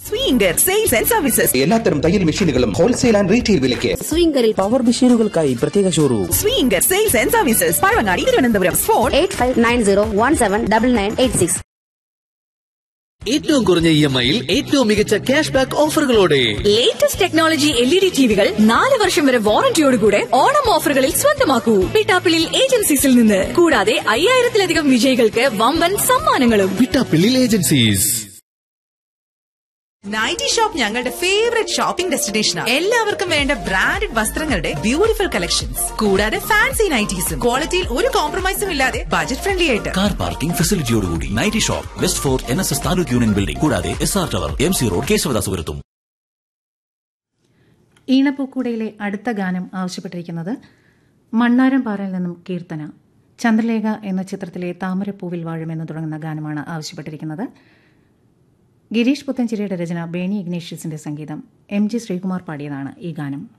Swinger sales and services. എല്ലാത്തരം തയ്യൽ മെഷീനുകളും ഹോൾസെയിൽ ആൻഡ് റീറ്റെയിൽ വിലയ്ക്ക്. സ്വിംഗറിൽ പവർ മെഷീനുകൾക്കായി പ്രത്യേക showroom. Swinger sales and services, Pazhavangadi, Thiruvananthapuram. Phone 8590179986. ഏറ്റവും കുറഞ്ഞ EMI-യിൽ ഏറ്റവും മികച്ച cash back ഓഫറുകളോടെ latest technology LED ടിവികൾ 4 വർഷം വരെ വാറന്റിയോടുകൂടെ ഓണം ഓഫറുകളിൽ സ്വന്തമാക്കൂ. പിട്ടാപ്പിളിൽ ഏജൻസീസിൽ നിന്ന്. കൂടാതെ 5000-ലധികം വിജയികൾക്ക് വമ്പൻ സമ്മാനങ്ങളും. പിട്ടാപ്പിള്ളി ഏജൻസീസ്. നൈറ്റി ഷോപ്പ് ഞങ്ങളുടെ ഫേവറേറ്റ് ഷോപ്പിംഗ് ഡെസ്റ്റിനേഷനാണ്. എല്ലാവർക്കും വേണ്ട ബ്രാൻഡഡ് വസ്ത്രങ്ങളുടെ ബ്യൂട്ടിഫുൾ കളക്ഷൻസ്, കൂടാതെ ഫാൻസി നൈറ്റീസും ക്വാളിറ്റിയിൽ ഒരു കോംപ്രമൈസും ഇല്ലാതെ ബജറ്റ് ഫ്രണ്ട്ലി ആയിട്ട്. Car parking ഫെസിലിറ്റിയോടുകൂടി nightie shop, west fort NSS taluk union building, കൂടാതെ SR ടവർ, MC റോഡ്, കേശവദാസപുരത്തും. ഈണപ്പൂക്കൂടയിലെ അടുത്ത ഗാനം ആവശ്യപ്പെട്ടിരിക്കുന്നത് മണ്ണാരം പാറയിൽ നിന്നും കീർത്തന. ചന്ദ്രലേഖ എന്ന ചിത്രത്തിലെ താമരപ്പൂവിൽ വാഴുമെന്ന് തുടങ്ങുന്ന ഗാനമാണ് ആവശ്യപ്പെട്ടിരിക്കുന്നത്. ഗിരീഷ് പുത്തഞ്ചേരിയുടെ രചന, ബേണി ഇഗ്നേഷ്യസിന്റെ സംഗീതം. MG ശ്രീകുമാർ പാടിയതാണ് ഈ ഗാനം.